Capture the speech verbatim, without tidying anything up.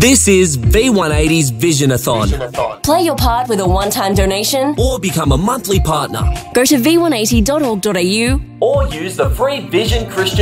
This is V one eighty's Visionathon. Play your part with a one-time donation Or become a monthly partner. Go to v one eighty dot org dot a u Or use the free Vision Christian